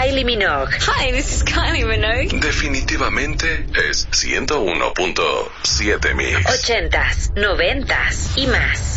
Kylie Minogue. Hi, this is Kylie Minogue. Definitivamente es 101.7 Mix. 80s, 90s y más.